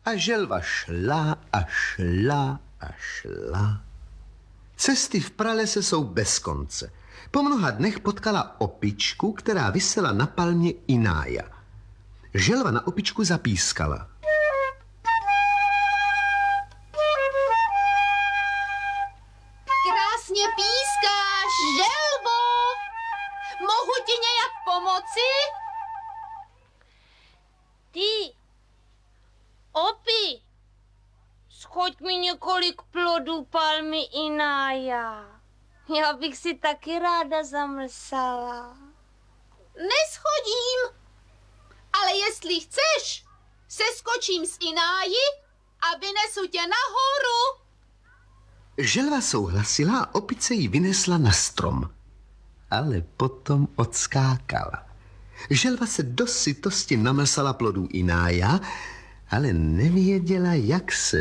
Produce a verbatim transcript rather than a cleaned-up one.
A želva šla a šla a šla. Cesty v pralese jsou bez konce. Po mnoha dnech potkala opičku, která visela na palmě Inája. Želva na opičku zapískala. Krásně pískáš, želvo! Mohu ti nějak pomoci? Ty, opi, schoď mi několik plodů palmy Inája. Já bych si taky ráda zamlsala. Neschodím, ale jestli chceš, seskočím z Ináji a vynesu tě nahoru. Želva souhlasila a opice ji vynesla na strom. Ale potom odskákala. Želva se do sytosti namlsala plodů Inája, ale nevěděla, jak se